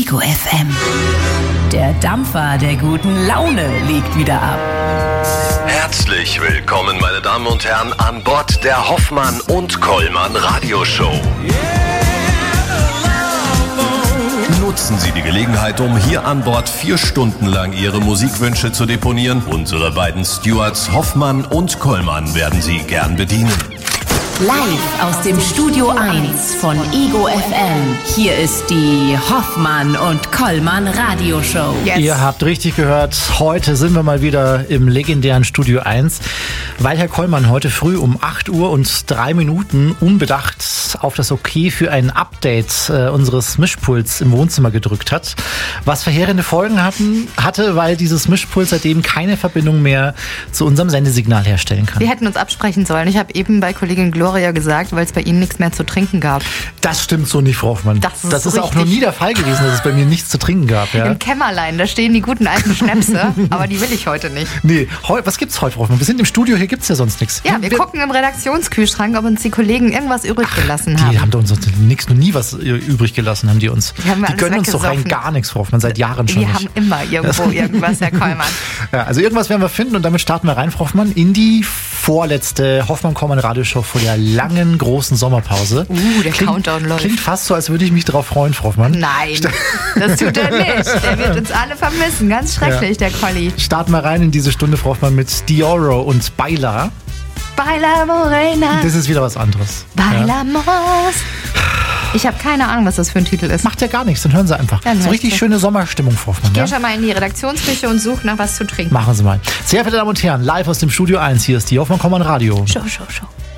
Ego FM. Der Dampfer der guten Laune legt wieder ab. Herzlich willkommen, meine Damen und Herren, an Bord der Hoffmann und Kollmann Radioshow. Nutzen Sie die Gelegenheit, um hier an Bord 4 Stunden lang Ihre Musikwünsche zu deponieren. Unsere beiden Stewards Hoffmann und Kollmann werden Sie gern bedienen. Live aus dem Studio 1 von Ego FM. Hier ist die Hoffmann und Kollmann Radioshow. Yes. Ihr habt richtig gehört, heute sind wir mal wieder im legendären Studio 1, weil Herr Kollmann heute früh um 8 Uhr und 3 Minuten unbedacht auf das Okay für ein Update unseres Mischpuls im Wohnzimmer gedrückt hat, was verheerende Folgen hatte, weil dieses Mischpult seitdem keine Verbindung mehr zu unserem Sendesignal herstellen kann. Wir hätten uns absprechen sollen. Ich habe eben bei Kollegin Gloria gesagt, weil es bei Ihnen nichts mehr zu trinken gab. Das stimmt so nicht, Frau Hoffmann. Das ist auch noch nie der Fall gewesen, dass es bei mir nichts zu trinken gab. Ja. Im Kämmerlein, da stehen die guten alten Schnäpse, aber die will ich heute nicht. Nee, was gibt's heute, Frau Hoffmann? Wir sind im Studio, hier gibt's ja sonst nichts. Ja, wir gucken im Redaktionskühlschrank, ob uns die Kollegen irgendwas übrig gelassen haben. Die haben uns nichts, noch nie was übrig gelassen, haben die uns. Die gönnen uns doch rein gar nichts, Frau Hoffmann, seit Jahren schon. Wir haben immer irgendwo irgendwas, Herr Kollmann. Ja, also irgendwas werden wir finden und damit starten wir rein, Frau Hoffmann, in die vorletzte Hoffmann-Kollmann-Radioshow vor der langen, großen Sommerpause. Der Countdown läuft. Klingt fast so, als würde ich mich darauf freuen, Frau Hoffmann. Nein, das tut er nicht. Der wird uns alle vermissen. Ganz schrecklich, der Colli. Starten wir rein in diese Stunde, Frau Hoffmann, mit Dioro und Baila. Baila Morena. Das ist wieder was anderes. Bailamos. Ich habe keine Ahnung, was das für ein Titel ist. Macht ja gar nichts, dann hören Sie einfach. So richtig schöne Sommerstimmung, Frau Hoffmann. Ich gehe schon mal in die Redaktionsküche und suche nach was zu trinken. Machen Sie mal. Sehr verehrte Damen und Herren, live aus dem Studio 1, hier ist die Hoffmann-Kollmann Radio. Show.